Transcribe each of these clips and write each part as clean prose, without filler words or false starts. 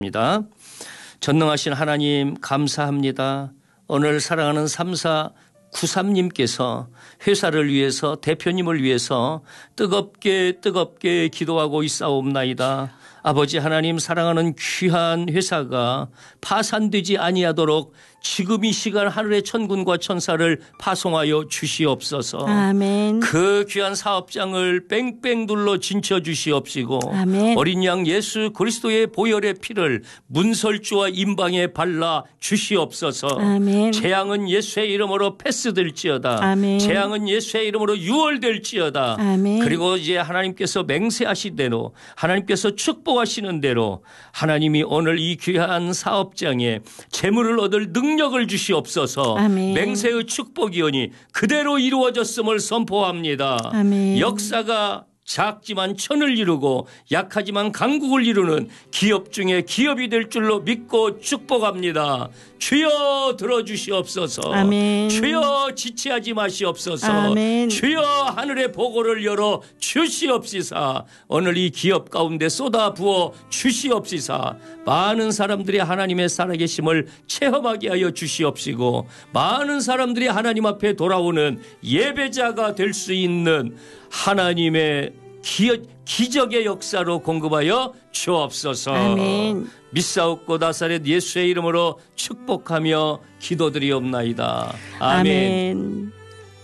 입니다. 전능하신 하나님 감사합니다. 오늘 사랑하는 3493님께서 회사를 위해서 대표님을 위해서 뜨겁게 기도하고 있사옵나이다. 아버지 하나님 사랑하는 귀한 회사가 파산되지 아니하도록 지금 이 시간 하늘의 천군과 천사를 파송하여 주시옵소서. 아멘. 그 귀한 사업장을 뺑뺑 눌러 진쳐 주시옵시고 아멘. 어린 양 예수 그리스도의 보혈의 피를 문설주와 임방에 발라 주시옵소서. 아멘. 재앙은 예수의 이름으로 패스될지어다. 아멘. 재앙은 예수의 이름으로 유월될지어다. 아멘. 그리고 이제 하나님께서 맹세하신 대로 하나님께서 축복하시는 대로 하나님이 오늘 이 귀한 사업장에 재물을 얻을 능력을 주시옵소서. 아멘. 맹세의 축복이오니 그대로 이루어졌음을 선포합니다. 아멘. 역사가 작지만 천을 이루고 약하지만 강국을 이루는 기업 중에 기업이 될 줄로 믿고 축복합니다. 주여 들어주시옵소서. 아멘. 주여 지체하지 마시옵소서. 아멘. 주여 하늘의 보고를 열어 주시옵시사. 오늘 이 기업 가운데 쏟아 부어 주시옵시사. 많은 사람들이 하나님의 살아계심을 체험하게 하여 주시옵시고 많은 사람들이 하나님 앞에 돌아오는 예배자가 될 수 있는 하나님의 기적의 역사로 공급하여 주옵소서. 아멘. 믿사옵고 나사렛 예수의 이름으로 축복하며 기도드리옵나이다. 아멘. 아멘.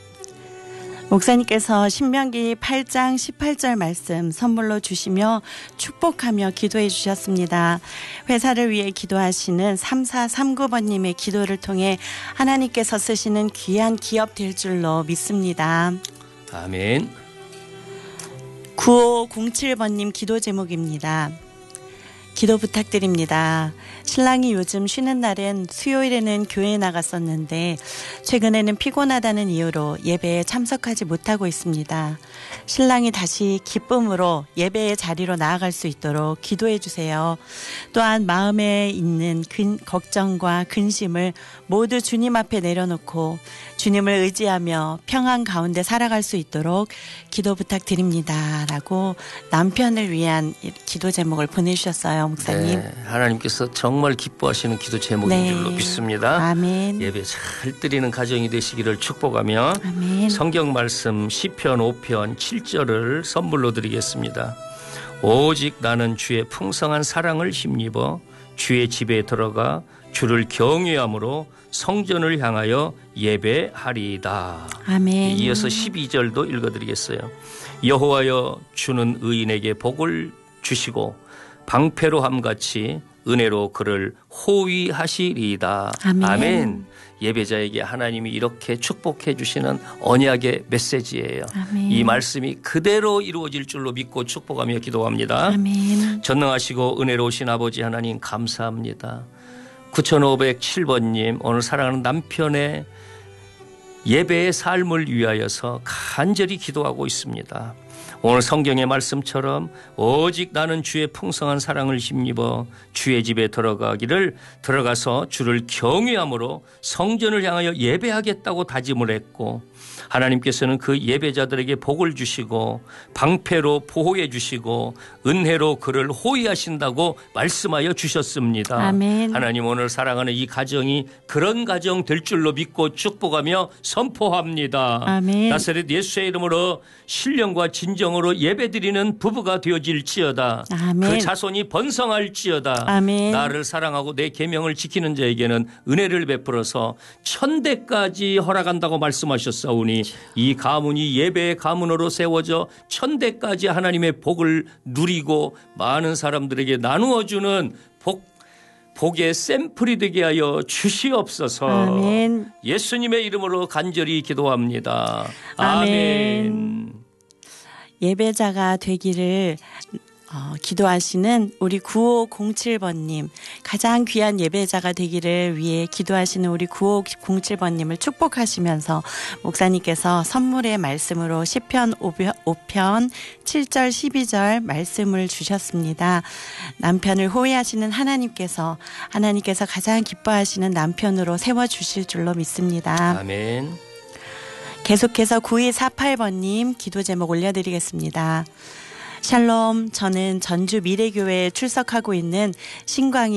목사님께서 신명기 8장 18절 말씀 선물로 주시며 축복하며 기도해 주셨습니다. 회사를 위해 기도하시는 3439번님의 기도를 통해 하나님께서 쓰시는 귀한 기업 될 줄로 믿습니다. 아멘. 9507번님 기도 제목입니다. 기도 부탁드립니다. 신랑이 요즘 쉬는 날엔 수요일에는 교회에 나갔었는데 최근에는 피곤하다는 이유로 예배에 참석하지 못하고 있습니다. 신랑이 다시 기쁨으로 예배의 자리로 나아갈 수 있도록 기도해 주세요. 또한 마음에 있는 걱정과 근심을 모두 주님 앞에 내려놓고 주님을 의지하며 평안 가운데 살아갈 수 있도록 기도 부탁드립니다. 라고 남편을 위한 기도 제목을 보내주셨어요. 목사님. 네, 하나님께서 정말 기뻐하시는 기도 제목인 줄로 믿습니다. 아멘. 예배 잘 드리는 가정이 되시기를 축복하며 아멘. 성경 말씀 시편 5편 7절을 선물로 드리겠습니다. 오직 나는 주의 풍성한 사랑을 힘입어 주의 집에 들어가 주를 경외함으로 성전을 향하여 예배하리이다. 아멘. 이어서 12절도 읽어드리겠어요. 여호와여 주는 의인에게 복을 주시고 방패로함같이 은혜로 그를 호위하시리이다. 아멘. 아멘. 예배자에게 하나님이 이렇게 축복해 주시는 언약의 메시지예요. 아멘. 이 말씀이 그대로 이루어질 줄로 믿고 축복하며 기도합니다. 아멘. 전능하시고 은혜로우신 아버지 하나님 감사합니다. 9507번님 오늘 사랑하는 남편의 예배의 삶을 위하여서 간절히 기도하고 있습니다. 오늘 성경의 말씀처럼 오직 나는 주의 풍성한 사랑을 힘입어 주의 집에 들어가서 주를 경외함으로 성전을 향하여 예배하겠다고 다짐을 했고 하나님께서는 그 예배자들에게 복을 주시고 방패로 보호해 주시고 은혜로 그를 호위하신다고 말씀하여 주셨습니다. 아멘. 하나님 오늘 사랑하는 이 가정이 그런 가정 될 줄로 믿고 축복하며 선포합니다. 아멘. 나사렛 예수의 이름으로 신령과 진정으로 예배드리는 부부가 되어질지어다. 아멘. 그 자손이 번성할지어다. 아멘. 나를 사랑하고 내 계명을 지키는 자에게는 은혜를 베풀어서 천대까지 허락한다고 말씀하셨사오니 이 가문이 예배의 가문으로 세워져 천대까지 하나님의 복을 누리고 많은 사람들에게 나누어주는 복의 샘플이 되게 하여 주시옵소서. 아멘. 예수님의 이름으로 간절히 기도합니다. 아멘. 아멘. 예배자가 되기를 기도하시는 우리 9507번님, 가장 귀한 예배자가 되기를 위해 기도하시는 우리 9507번님을 축복하시면서 목사님께서 선물의 말씀으로 시편 5편 7절 12절 말씀을 주셨습니다. 남편을 호위하시는 하나님께서 가장 기뻐하시는 남편으로 세워주실 줄로 믿습니다. 아멘. 계속해서 9248번님 기도 제목 올려드리겠습니다. 샬롬, 저는 전주 미래교회에 출석하고 있는 신광희